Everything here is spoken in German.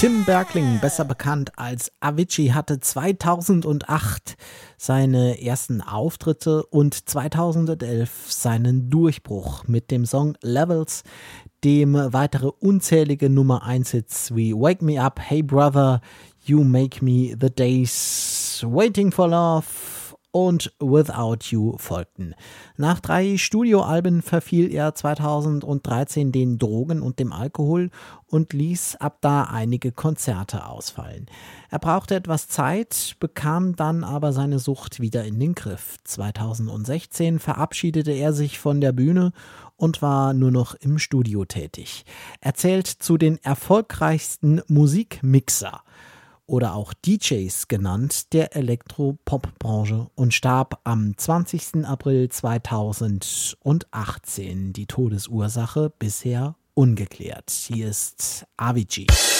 Tim Bergling, besser bekannt als Avicii, hatte 2008 seine ersten Auftritte und 2011 seinen Durchbruch mit dem Song Levels, dem weitere unzählige Nummer-1-Hits wie Wake Me Up, Hey Brother, You Make Me, The Days, Waiting for Love und Without You folgten. Nach 3 Studioalben verfiel er 2013 den Drogen und dem Alkohol und ließ ab da einige Konzerte ausfallen. Er brauchte etwas Zeit, bekam dann aber seine Sucht wieder in den Griff. 2016 verabschiedete er sich von der Bühne und war nur noch im Studio tätig. Er zählt zu den erfolgreichsten Musikmixer oder auch DJs genannt, der Elektropop-Branche und starb am 20. April 2018. Die Todesursache bisher ungeklärt. Hier ist Avicii.